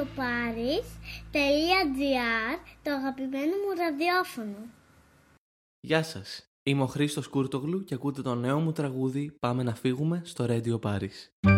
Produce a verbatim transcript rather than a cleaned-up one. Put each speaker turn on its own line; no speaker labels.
radioparis.gr, το αγαπημένο μου ραδιόφωνο.
Γεια σας, είμαι ο Χρήστος Κούρτογλου και ακούτε το νέο μου τραγούδι «Πάμε να φύγουμε» στο Radio Paris.